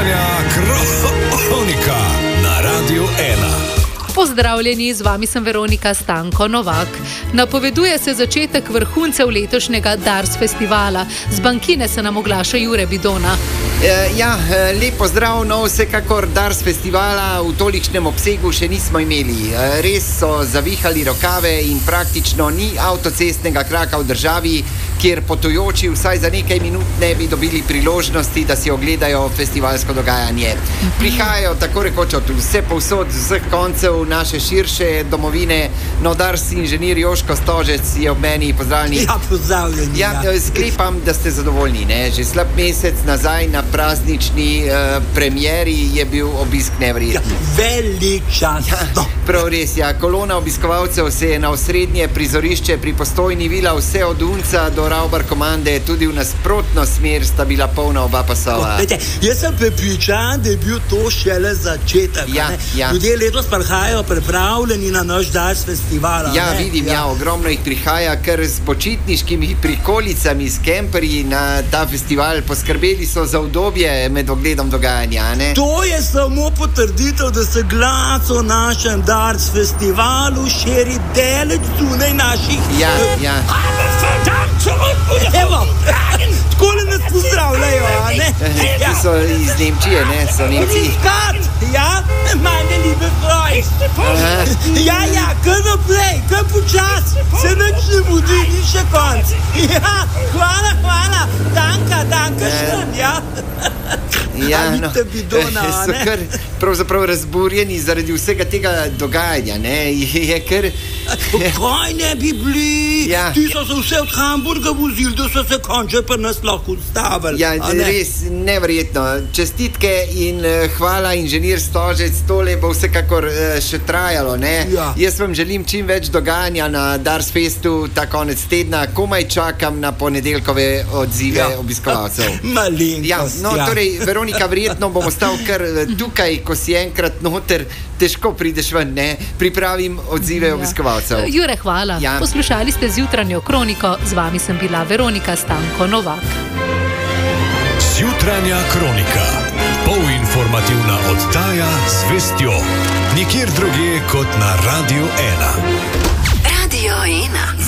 Jutranja kronika na Radiu 1. Pozdravljeni, z vami sem Veronika Stanko Novak. Napoveduje se začetek vrhuncev letošnjega Dars festivala. Z bankine se nam oglaša Jure Bidona. Lep pozdrav, no vsekakor Dars festivala v tolikšnem obsegu še nismo imeli. Res so zavihali rokave in praktično ni avtocestnega kraka v državi, kjer potujoči vsaj za nekaj minut ne bi dobili priložnosti, da si ogledajo festivalsko dogajanje. Prihajajo tako rekoč od vse povsod, z vseh koncev naše širše domovine. No, Dars inženir Joško Stožec je ob meni, pozdravljeni. Pozdravljeni. Sklepam, da ste zadovoljni, ne? Že slab mesec nazaj na praznični premieri je bil obisk neverjeten. Velik čas. Prav res, kolona obiskovalcev se je na osrednje prizorišče pri Postojni vila vse od Unca do Ravbar komande, tudi v nasprotno smer sta bila polna oba pasova. Jaz sem prepričan, da je bil to šele začetek. Ljudje letos prihajajo pripravljeni na naš Dars festival. Vidim, ogromno jih prihaja, ker s počitniškimi prikolicami, s kemperji na ta festival. Poskrbeli so za udobje med ogledom dogajanja, ne? To je samo potrditev, da se glas o našem Dars festivalu širi daleč zunaj naših... Evo, takole nas pozdravljajo, ne? Ti so iz Nemčije, ne? So Nemci. Meine liebe Freund. Kar naprej, kar počas, se nič ne mudi, ni še konc. Hvala, danka So kar pravzaprav razburjeni zaradi vsega tega dogajanja, ne? Je kar... Kaj ne bi bili? Ti so se vse od Hamburga vozili, da so se konče pri nas lahko ustavili. Res, neverjetno. Čestitke in hvala, inženir Stožec, tole bo vsekakor še trajalo, ne? Jaz vam želim čim več dogajanja na Dars festu ta konec tedna. Komaj čakam na ponedeljkove odzive obiskovalcev. Malenkost, Torej, Veronika, verjetno bom ostal kar tukaj, ko si enkrat noter, težko prideš ven, ne? Pripravim odzive obiskovalcev. Jure, hvala. Poslušali ste Zjutranjo kroniko, z vami sem bila Veronika Stanko Novak. Zjutranja kronika. Polinformativna oddaja z vestjo. Nikjer drugje kot na Radiu 1. Radio 1.